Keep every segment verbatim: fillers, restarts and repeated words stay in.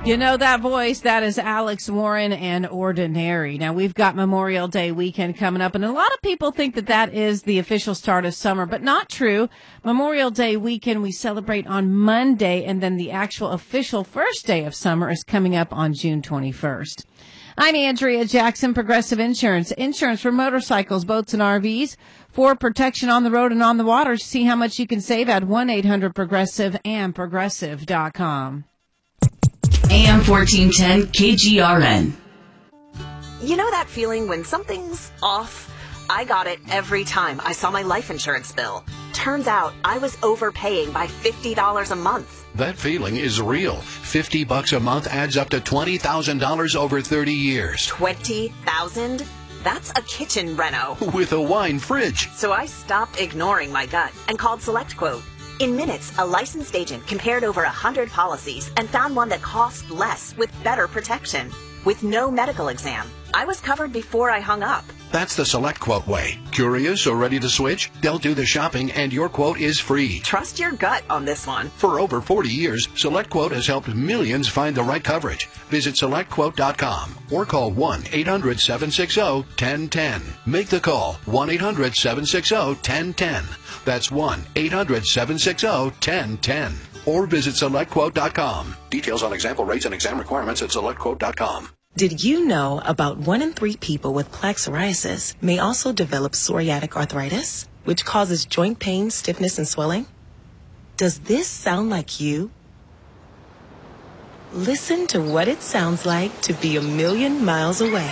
You know that voice? That is Alex Warren and Ordinary. Now, we've got Memorial Day weekend coming up, and a lot of people think that that is the official start of summer, but not true. Memorial Day weekend we celebrate on Monday, and then the actual official first day of summer is coming up on June twenty-first. I'm Andrea Jackson, Progressive Insurance. Insurance for motorcycles, boats, and R Vs. For protection on the road and on the water. See how much you can save at one eight hundred progressive and progressive dot com. A M fourteen ten K G R N. You know that feeling when something's off? I got it every time I saw my life insurance bill. Turns out I was overpaying by fifty dollars a month. That feeling is real. fifty bucks a month adds up to twenty thousand dollars over thirty years. twenty thousand dollars? That's a kitchen reno. With a wine fridge. So I stopped ignoring my gut and called SelectQuote. In minutes, a licensed agent compared over one hundred policies and found one that cost less with better protection. With no medical exam, I was covered before I hung up. That's the SelectQuote way. Curious or ready to switch? They'll do the shopping and your quote is free. Trust your gut on this one. For over forty years, SelectQuote has helped millions find the right coverage. Visit select quote dot com or call one eight hundred seven six zero one zero one zero. Make the call, one eight hundred seven six zero one zero one zero. That's one eight hundred seven six zero one zero one zero. Or visit select quote dot com. Details on example rates and exam requirements at select quote dot com. Did you know about one in three people with plaque psoriasis may also develop psoriatic arthritis, which causes joint pain, stiffness, and swelling? Does this sound like you? Listen to what it sounds like to be a million miles away.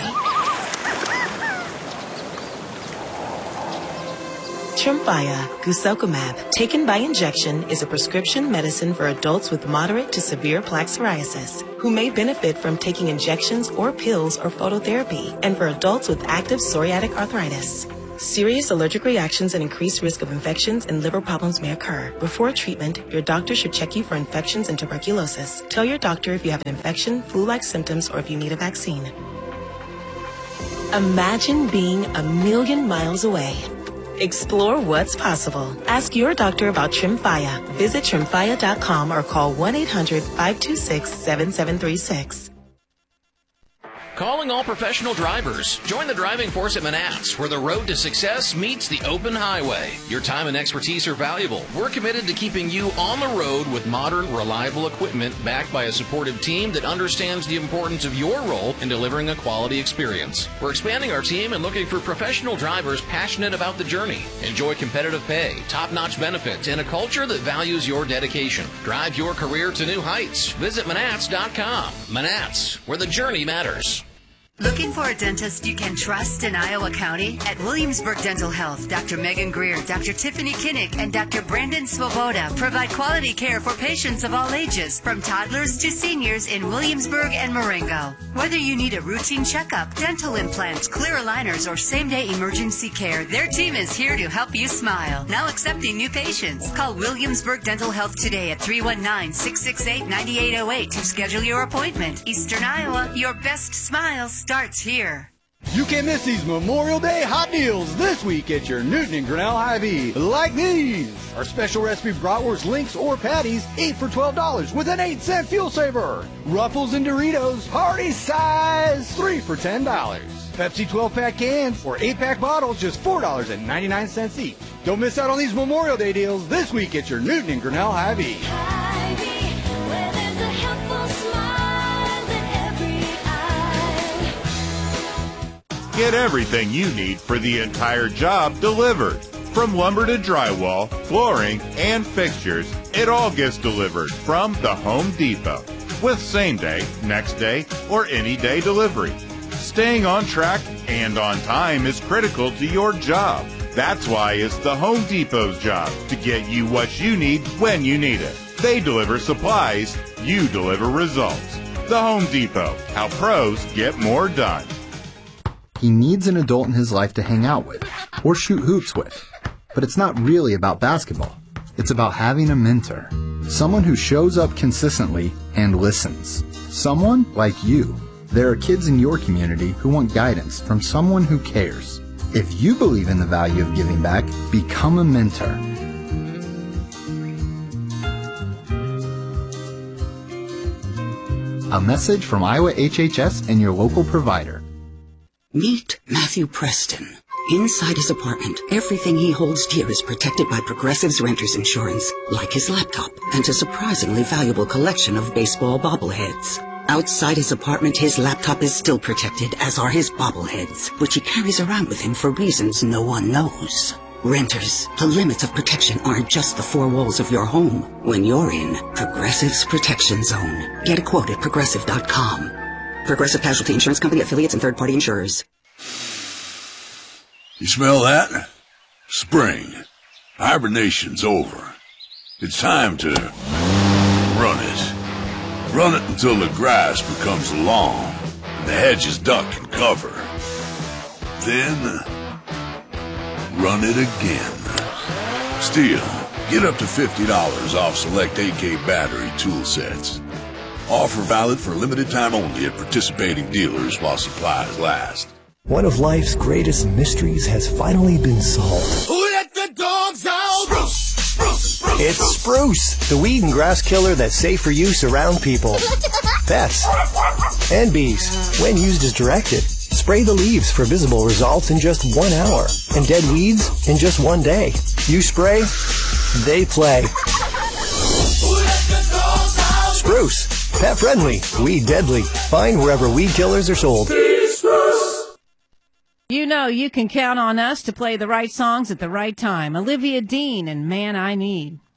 Tremfya, guselkumab, taken by injection, is a prescription medicine for adults with moderate to severe plaque psoriasis who may benefit from taking injections or pills or phototherapy, and for adults with active psoriatic arthritis. Serious allergic reactions and increased risk of infections and liver problems may occur. Before treatment, your doctor should check you for infections and tuberculosis. Tell your doctor if you have an infection, flu-like symptoms, or if you need a vaccine. Imagine being a million miles away. Explore what's possible. Ask your doctor about Tremfya. Visit tremfya dot com or call one eight hundred five two six seven seven three six. Calling all professional drivers. Join the driving force at Manats, where the road to success meets the open highway. Your time and expertise are valuable. We're committed to keeping you on the road with modern, reliable equipment backed by a supportive team that understands the importance of your role in delivering a quality experience. We're expanding our team and looking for professional drivers passionate about the journey. Enjoy competitive pay, top-notch benefits, and a culture that values your dedication. Drive your career to new heights. Visit Manats dot com. Manats, where the journey matters. Looking for a dentist you can trust in Iowa County? At Williamsburg Dental Health, Doctor Megan Greer, Doctor Tiffany Kinnick, and Doctor Brandon Swoboda provide quality care for patients of all ages, from toddlers to seniors in Williamsburg and Marengo. Whether you need a routine checkup, dental implants, clear aligners, or same-day emergency care, their team is here to help you smile. Now accepting new patients. Call Williamsburg Dental Health today at three one nine, six six eight, nine eight zero eight to schedule your appointment. Eastern Iowa, your best smiles starts here. You can't miss these Memorial Day hot deals this week at your Newton and Grinnell Hy-Vee. Like these. Our special recipe bratwurst links or patties, eight for twelve dollars with an eight cent fuel saver. Ruffles and Doritos, party size, three for ten dollars. Pepsi twelve pack cans or eight pack bottles, just four dollars and ninety-nine cents each. Don't miss out on these Memorial Day deals this week at your Newton and Grinnell Hy-Vee. Hy-Vee, where there's a helpful smile in every eye. Get everything you need for the entire job delivered. From lumber to drywall, flooring, and fixtures, it all gets delivered from the Home Depot. With same day, next day, or any day delivery. Staying on track and on time is critical to your job. That's why it's the Home Depot's job to get you what you need when you need it. They deliver supplies, you deliver results. The Home Depot, how pros get more done. He needs an adult in his life to hang out with or shoot hoops with. But it's not really about basketball. It's about having a mentor. Someone who shows up consistently and listens. Someone like you. There are kids in your community who want guidance from someone who cares. If you believe in the value of giving back, become a mentor. A message from Iowa H H S and your local provider. Meet Matthew Preston. Inside his apartment, everything he holds dear is protected by Progressive's renter's insurance, like his laptop and a surprisingly valuable collection of baseball bobbleheads. Outside his apartment, his laptop is still protected, as are his bobbleheads, which he carries around with him for reasons no one knows. Renters, the limits of protection aren't just the four walls of your home. When you're in Progressive's Protection Zone, get a quote at progressive dot com. Progressive Casualty Insurance Company, affiliates, and third-party insurers. You smell that? Spring. Hibernation's over. It's time to run it. Run it until the grass becomes long and the hedges duck and cover. Then, run it again. Still, get up to fifty dollars off select A K battery tool sets. Offer valid for limited time only at participating dealers while supplies last. One of life's greatest mysteries has finally been solved. Who let the dogs out? Spruce, spruce, spruce, It's Spruce, the weed and grass killer that's safe for use around people, pets, and bees. When used as directed, spray the leaves for visible results in just one hour, and dead weeds in just one day. You spray, they play. Spruce, pet friendly, weed deadly. Find wherever weed killers are sold. You know you can count on us to play the right songs at the right time. Olivia Dean and Man I Need.